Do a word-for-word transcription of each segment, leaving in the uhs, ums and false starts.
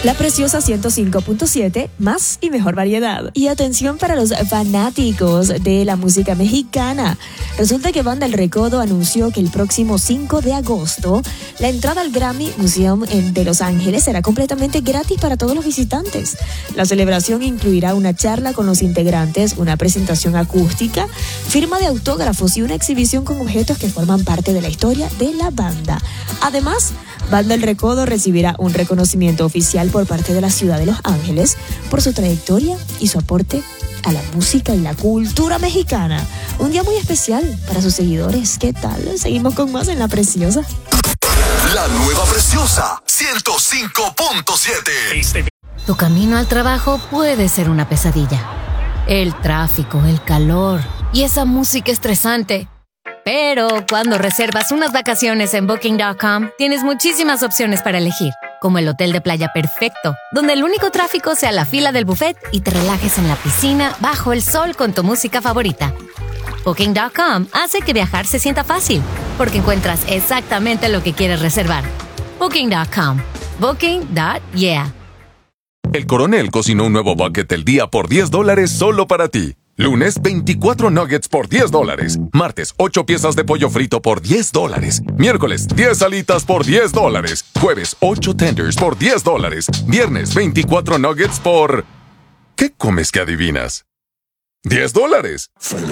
La Preciosa ciento cinco punto siete, más y mejor variedad. Y atención para los fanáticos de la música mexicana. Resulta que Banda El Recodo anunció que el próximo cinco de agosto la entrada al Grammy Museum de Los Ángeles será completamente gratis para todos los visitantes. La celebración incluirá una charla con los integrantes, una presentación acústica, firma de autógrafos y una exhibición con objetos que forman parte de la historia de la banda. Además, Banda El Recodo recibirá un reconocimiento oficial por parte de la ciudad de Los Ángeles por su trayectoria y su aporte a la música y la cultura mexicana. Un día muy especial para sus seguidores. ¿Qué tal? Seguimos con más en La Preciosa. La nueva Preciosa ciento cinco punto siete. Tu camino al trabajo puede ser una pesadilla. El tráfico, el calor y esa música estresante. Pero cuando reservas unas vacaciones en Booking punto com, tienes muchísimas opciones para elegir, como el hotel de playa perfecto, donde el único tráfico sea la fila del buffet y te relajes en la piscina bajo el sol con tu música favorita. Booking punto com hace que viajar se sienta fácil, porque encuentras exactamente lo que quieres reservar. Booking punto com. Booking. Yeah. El Coronel cocinó un nuevo bucket del día por diez dólares solo para ti. Lunes, veinticuatro nuggets por diez dólares. Martes, ocho piezas de pollo frito por diez dólares. Miércoles, diez alitas por diez dólares. Jueves, ocho tenders por diez dólares. Viernes, veinticuatro nuggets por... ¿Qué comes que adivinas? diez dólares.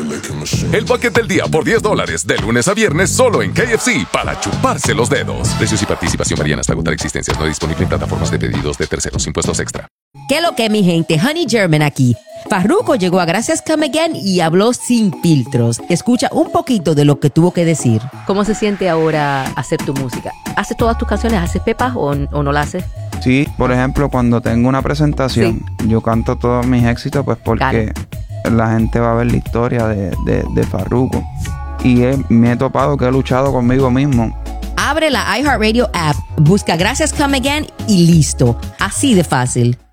El bucket del día por diez dólares. De lunes a viernes solo en K F C para chuparse los dedos. Precios y participación varían hasta agotar existencias. No disponible en plataformas de pedidos de terceros. Impuestos extra. ¿Qué lo que, mi gente? Honey German aquí. Farruko llegó a Gracias Come Again y habló sin filtros. Escucha un poquito de lo que tuvo que decir. ¿Cómo se siente ahora hacer tu música? ¿Haces todas tus canciones? ¿Haces pepas o, o no la haces? Sí, por ejemplo, cuando tengo una presentación, sí, yo canto todos mis éxitos pues porque claro, la gente va a ver la historia de, de, de Farruko. Y he, me he topado que he luchado conmigo mismo. Abre la iHeartRadio app, busca Gracias Come Again y listo. Así de fácil.